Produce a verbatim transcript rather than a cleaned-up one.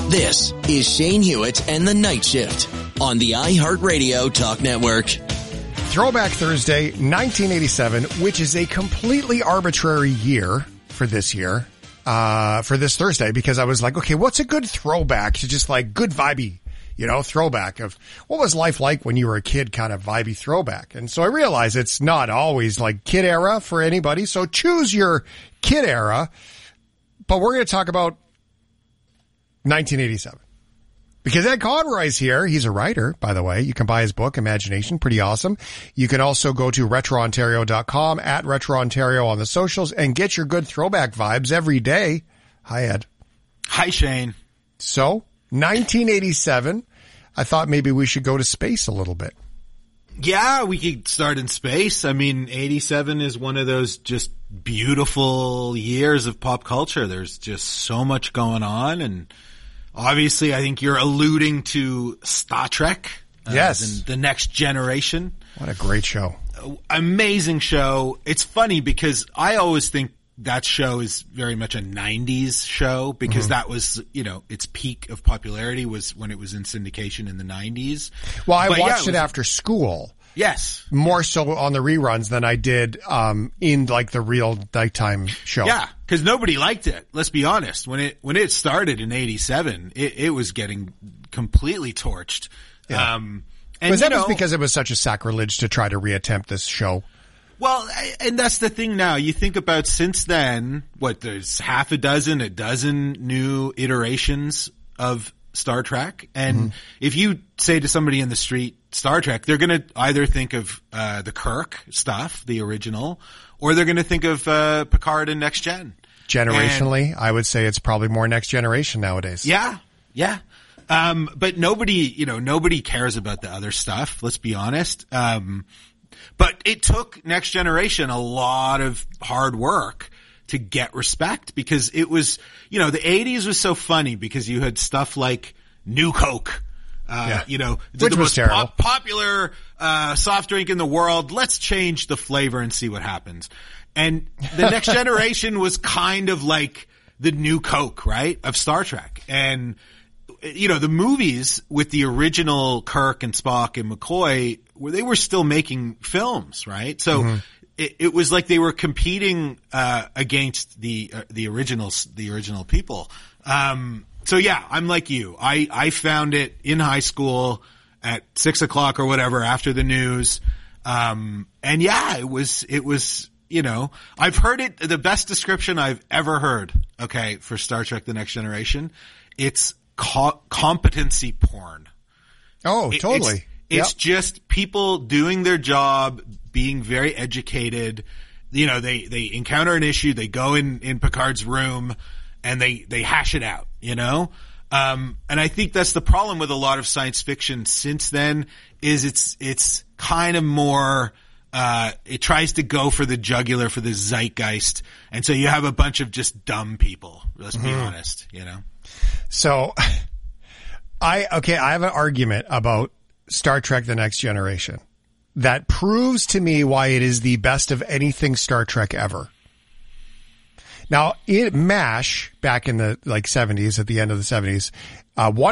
This is Shane Hewitt and the Night Shift on the iHeartRadio Talk Network. Throwback Thursday, nineteen eighty-seven, which is a completely arbitrary year for this year, uh, for this Thursday, because I was like, okay, what's a good throwback to just like good vibey, you know, throwback of what was life like when you were a kid, kind of vibey throwback. And so I realized it's not always like kid era for anybody. So choose your kid era. But we're going to talk about nineteen eighty-seven. Because Ed Conroy's here. He's a writer, by the way. You can buy his book, Imagination. Pretty awesome. You can also go to retro ontario dot com, at retro ontario on the socials, and get your good throwback vibes every day. Hi, Ed. Hi, Shane. So, nineteen eighty-seven, I thought maybe we should go to space a little bit. Yeah, we could start in space. I mean, eighty-seven is one of those just beautiful years of pop culture. There's just so much going on, and obviously, I think you're alluding to Star Trek. Uh, yes. The, the Next Generation. What a great show. Uh, amazing show. It's funny because I always think that show is very much a nineties show because mm-hmm. that was, you know, its peak of popularity was when it was in syndication in the nineties. Well, I but watched yeah, it, it after school. Yes. More so on the reruns than I did um in like the real nighttime show. Yeah, because nobody liked it. Let's be honest. When it when it started in eighty-seven, it, it was getting completely torched. Yeah. Um, and was that you know, was because it was such a sacrilege to try to reattempt this show? Well, and that's the thing now. You think about since then, what, there's half a dozen, a dozen new iterations of Star Trek. And mm-hmm. if you say to somebody in the street, Star Trek, they're going to either think of uh the Kirk stuff, the original, or they're going to think of uh Picard and Next Gen. Generationally, and, I would say it's probably more Next Generation nowadays. Yeah, yeah. Um, but nobody, you know, nobody cares about the other stuff. Let's be honest. Um, but it took Next Generation a lot of hard work to get respect because it was, you know, the eighties was so funny because you had stuff like New Coke. Uh, yeah. you know, Which the was most terrible. pop- popular, uh, soft drink in the world. Let's change the flavor and see what happens. And the Next Generation was kind of like the New Coke, right? Of Star Trek. And, you know, the movies with the original Kirk and Spock and McCoy, where they were still making films, right? So mm-hmm. it, it was like they were competing, uh, against the, uh, the originals, the original people. Um, So yeah, I'm like you. I, I found it in high school at six o'clock or whatever after the news. Um, and yeah, it was, it was, you know, I've heard it, the best description I've ever heard, okay, for Star Trek The Next Generation. It's co- competency porn. Oh, it, totally. It's, it's yep. just people doing their job, being very educated. You know, they, they encounter an issue, they go in, in Picard's room, and they, they hash it out, you know? Um, and I think that's the problem with a lot of science fiction since then is it's, it's kind of more, uh, it tries to go for the jugular, for the zeitgeist. And so you have a bunch of just dumb people. Let's be mm-hmm. honest, you know? So I, okay, I have an argument about Star Trek The Next Generation that proves to me why it is the best of anything Star Trek ever. Now, in MASH, back in the like seventies, at the end of the seventies, uh, one